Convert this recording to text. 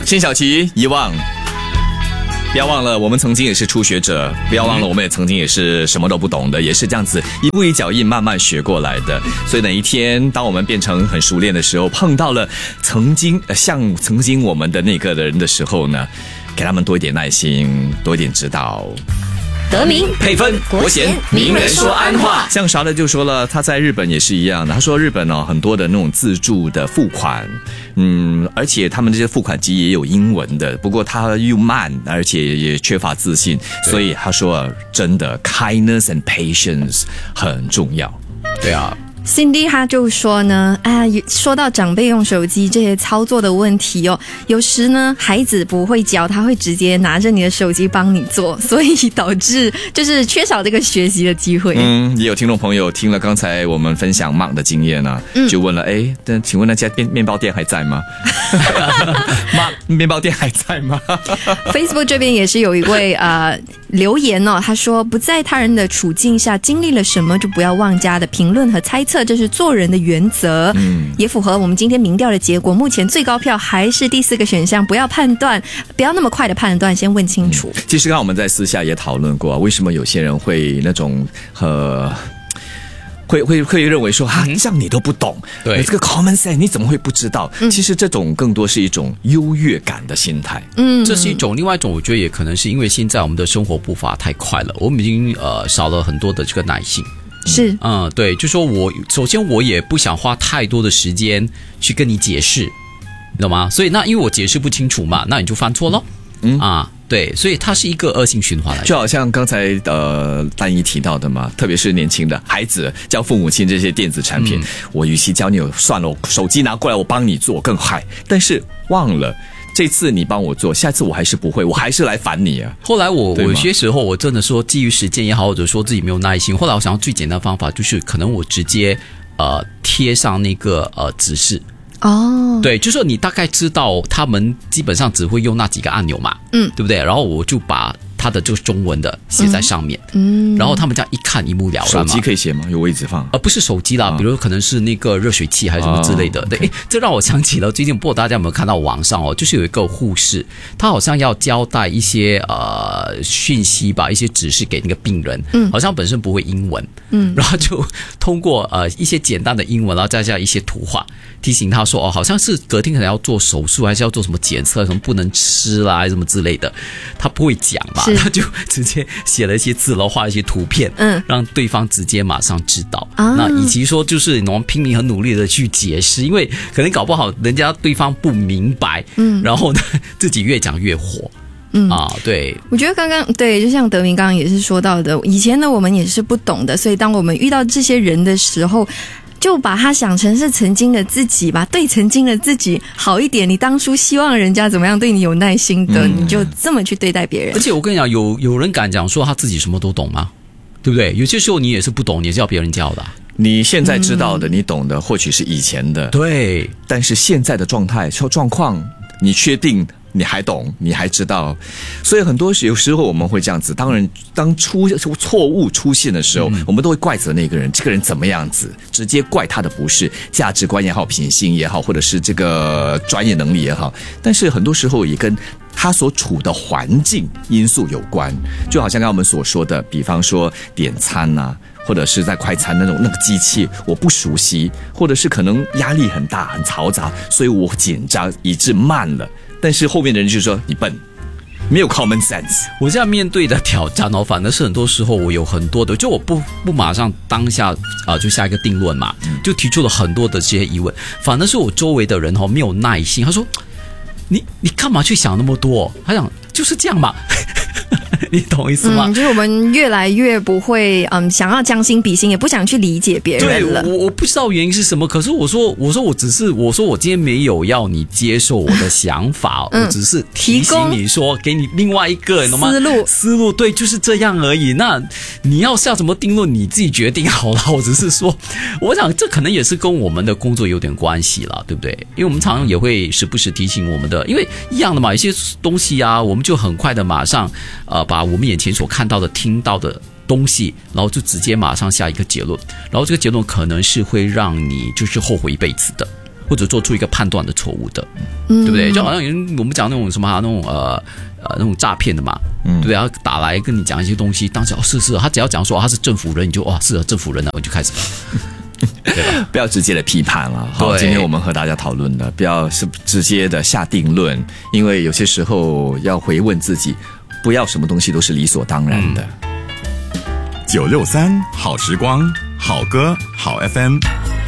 辛晓琪遗忘。不要忘了，我们曾经也是初学者，不要忘了，我们也曾经也是什么都不懂的，也是这样子一步一脚印慢慢学过来的。所以哪一天，当我们变成很熟练的时候，碰到了曾经我们的那个人的时候呢，给他们多一点耐心，多一点指导。 得名配分国贤名人说安话，像啥的就说了，他在日本也是一样的。他说日本很多的那种自助的付款，而且他们这些付款机也有英文的，不过他又慢，而且也缺乏自信，所以他说真的 kindness and patience 很重要。 对啊。 Cindy 他就说呢，说到长辈用手机这些操作的问题有时呢孩子不会教，他会直接拿着你的手机帮你做，所以导致就是缺少这个学习的机会。 也有听众朋友听了刚才我们分享 Mark 的经验呢，就问了，但请问那家面包店还在吗？Mark 面包店还在吗 ？Facebook 这边也是有一位留言他说不在他人的处境下经历了什么就不要妄加的评论和猜测，这是做人的原则。也符合我们今天民调的结果，目前最高票还是第4个选项，不要判断，不要那么快的判断，先问清楚。 其实刚刚我们在私下也讨论过为什么有些人会那种会认为说这样你都不懂， 对这个 common sense 你怎么会不知道？其实这种更多是一种优越感的心态。 这是一种，另外一种我觉得也可能是因为现在我们的生活步伐太快了，我们已经少了很多的这个耐性。 是， 对，就说首先我也不想花太多的时间去跟你解释，你懂吗？所以那因为我解释不清楚嘛，那你就犯错咯。对，所以它是一个恶性循环来的。 就好像刚才丹姨提到的嘛，特别是年轻的孩子教父母亲这些电子产品，我与其教你算了，我手机拿过来我帮你做更快，但是忘了这次你帮我做，下次我还是不会，我还是来烦你啊。 后来我有些时候我真的说基于实践也好，或者说自己没有耐心，后来我想要最简单的方法就是可能我直接贴上那个指示。对，就是说你大概知道他们基本上只会用那几个按钮嘛，对不对？然后我就把它的这个中文的写在上面，然后他们这样一看一目了然嘛。 手机可以写吗？有位置放？ 不是手机啦，比如可能是那个热水器还是什么之类的。对，这让我想起了最近，不知道大家有没有看到网上就是有一个护士，他好像要交代一些讯息吧，一些指示给那个病人，好像本身不会英文，然后就通过一些简单的英文，然后再加一些图画，提醒他说好像是隔天可能要做手术，还是要做什么检测，什么不能吃啦，还是什么之类的，他不会讲嘛。他就直接写了一些字，然后画一些图片，让对方直接马上知道。那以及说就是我们拼命很努力的去解释，因为可能搞不好人家对方不明白，然后呢自己越讲越火。对， 我觉得刚刚对，就像德明刚刚也是说到的，以前呢我们也是不懂的，所以当我们遇到这些人的时候，就把他想成是曾经的自己吧，对曾经的自己好一点。你当初希望人家怎么样对你有耐心的，你就这么去对待别人。 而且我跟你讲，有人敢讲说他自己什么都懂吗？对不对？有些时候你也是不懂，你也是要别人教的。 你现在知道的，你懂的，或许是以前的， 对。 但是现在的状况，你确定你还懂，你还知道？所以有时候我们会这样子，当错误出现的时候，我们都会怪责那个人，这个人怎么样子，直接怪他的不是价值观也好，品性也好，或者是这个专业能力也好，但是很多时候也跟他所处的环境因素有关。就好像刚刚我们所说的，比方说点餐啊，或者是在快餐那个机器我不熟悉，或者是可能压力很大很嘈杂，所以我紧张以致慢了，但是后面的人就说你笨，没有 common sense。 我现在面对的挑战反而是很多时候我有很多的，就我不马上当下就下一个定论嘛，就提出了很多的这些疑问，反而是我周围的人没有耐心，他说你干嘛去想那么多？他讲就是这样嘛你懂意思吗？ 就是我们越来越不会想要将心比心，也不想去理解别人了。 对，我不知道原因是什么，可是我说我今天没有要你接受我的想法，我只是提醒你说，给你另外一个思路，对，就是这样而已。那你要下什么定论你自己决定好了。我只是说，我想这可能也是跟我们的工作有点关系了，对不对？因为我们常常也会时不时提醒我们的，因为一样的嘛，有些东西啊，我们就很快的马上把我们眼前所看到的、听到的东西，然后就直接马上下一个结论，然后这个结论可能是会让你就是后悔一辈子的。 或者做出一个判断的错误的，对不对？就好像我们讲那种什么那种诈骗的嘛，对不对？他打来跟你讲一些东西，当时是，他只要讲说他是政府人，你就是政府人了，我就开始对吧？ 不要直接的批判了。好，今天我们和大家讨论的，不要是直接的下定论，因为有些时候要回问自己，不要什么东西都是理所当然的。 963好时光，好歌好 FM。